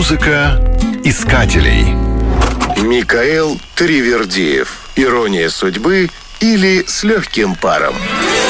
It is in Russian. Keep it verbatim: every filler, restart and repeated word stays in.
Музыка искателей. Микаэл Таривердиев. «Ирония судьбы» или «С легким паром».